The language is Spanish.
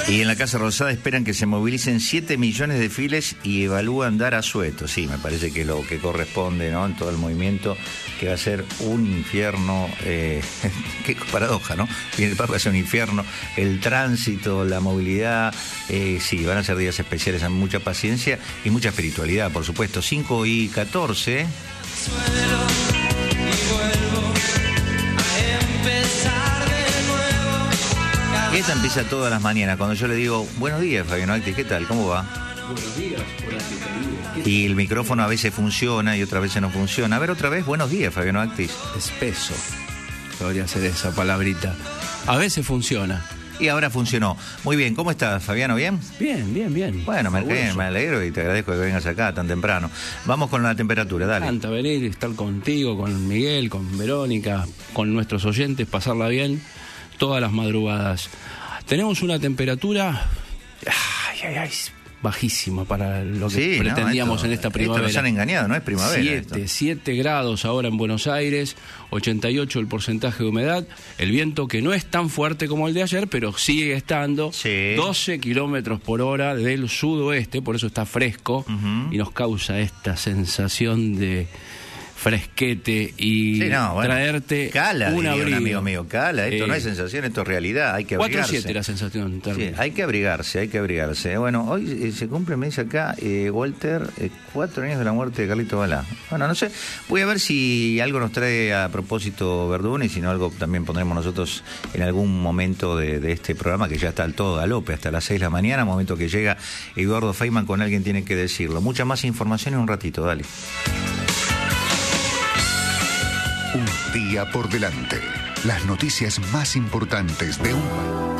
Y en la Casa Rosada esperan que se movilicen 7 millones de files y evalúan dar asueto. Sí, me parece que lo que corresponde, ¿no?, en todo el movimiento, que va a ser un infierno. Qué paradoja, ¿no? Viene el Papa, va a ser un infierno. El tránsito, la movilidad, sí, van a ser días especiales, con mucha paciencia y mucha espiritualidad, por supuesto. 5:14. Esta empieza todas las mañanas, cuando yo le digo, buenos días, Fabiano Actis, ¿qué tal? ¿Cómo va? Buenos días, hola, ¿qué tal? Y el micrófono a veces funciona y otras veces no funciona. A ver, otra vez, buenos días, Fabiano Actis. Espeso, podría ser esa palabrita. A veces funciona. Y ahora funcionó. Muy bien, ¿cómo estás, Fabiano? ¿Bien? Bien. Bueno, me alegro y te agradezco que vengas acá tan temprano. Vamos con la temperatura, dale. Encanta venir, estar contigo, con Miguel, con Verónica, con nuestros oyentes, pasarla bien todas las madrugadas. Tenemos una temperatura bajísima para lo que pretendíamos en esta primavera. Esto nos han engañado, no es primavera. 7 grados ahora en Buenos Aires, 88 el porcentaje de humedad, el viento que no es tan fuerte como el de ayer, pero sigue estando, 12 kilómetros por hora del sudoeste, por eso está fresco, y nos causa esta sensación de fresquete y traerte cala, un abrigo. Un amigo mío, cala, esto no es sensación, esto es realidad, hay que abrigarse. 4-7 la sensación. Sí, hay que abrigarse. Bueno, hoy se cumple, me dice acá, Walter, 4 años de la muerte de Carlito Balá. Bueno, no sé, voy a ver si algo nos trae a propósito Verdún y si no algo también pondremos nosotros en algún momento de este programa que ya está al todo galope, hasta las 6 de la mañana, momento que llega Eduardo Feynman con Alguien Tiene que Decirlo. Mucha más información en un ratito, dale. Un día por delante. Las noticias más importantes de un